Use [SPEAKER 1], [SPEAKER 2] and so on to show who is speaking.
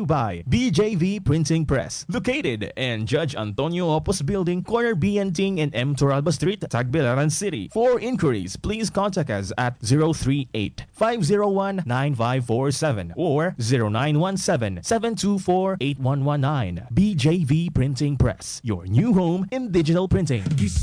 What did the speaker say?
[SPEAKER 1] you by BJV Printing Press, located in Judge Antonio Opos Building, corner B and Ting and M. Toralba Street, Tagbilaran City. For inquiries, please contact us at 038-501-9547 or 0917-724-8119. BJV Printing Press, your new home in digital printing.